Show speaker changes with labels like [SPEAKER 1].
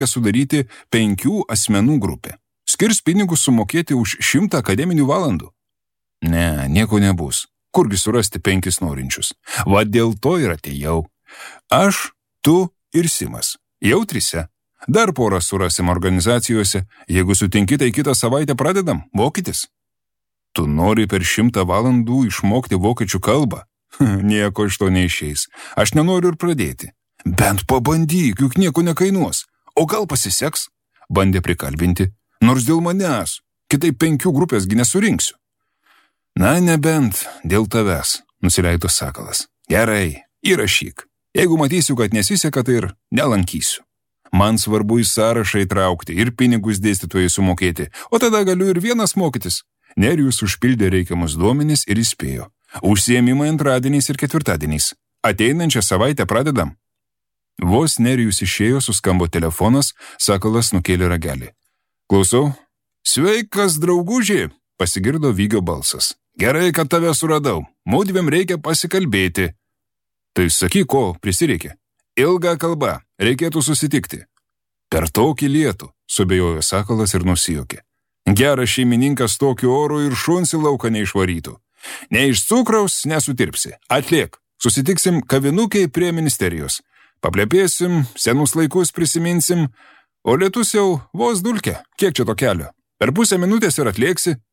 [SPEAKER 1] sudaryti 5 asmenų grupę. Skirs pinigus sumokėti už 100 akademinių valandų. Ne, nieko nebus. Kurgi surasti 5 norinčius? Va dėl to ir atėjau. Aš, tu ir Simas. Jau 3. Dar porą surasim organizacijose. Jeigu sutinki, tai kitą savaitę pradedam mokytis. Tu nori per 100 valandų išmokti vokiečių kalbą? Nieko iš to neišeis. Aš nenoriu ir pradėti. Bent pabandyk, juk nieko nekainuos. O gal pasiseks? Bandė prikalbinti. Nors dėl manęs. Kitaip 5 grupėsgi nesurinksiu. Na, nebent dėl tavęs, nusileido Sakalas. Gerai, įrašyk. Jeigu matysiu, kad nesiseka, tai ir nelankysiu. Man svarbu į sąrašą įtraukti ir pinigus dėstytojai sumokėti, o tada galiu ir vienas mokytis. Nerijus užpildė reikiamus duomenis ir įspėjo. Užsiėmimai antradieniais ir ketvirtadieniais. Ateinančią savaitę pradedam. Vos Nerijus išėjo, suskambo telefonas, Sakalas nukėlė ragelį. Klausau. Sveikas, drauguži, pasigirdo Vygio balsas. Gerai, kad tave suradau. Mūdviem reikia pasikalbėti. Tai sakyk, ko prisireikė. Ilga kalba, reikėtų susitikti. Per tokį lietų, subejojo Sakalas ir nusijuokė. Geras šeimininkas tokiu oru ir šuns į lauką neišvarytų. Ne iš cukraus nesutirpsi. Atliek, susitiksim kavinukėj prie ministerijos. Paplepėsim, senus laikus prisiminsim, o lietus jau vos dulkia. Kiek čia to kelio? Per pusę minutės ir atlieksi.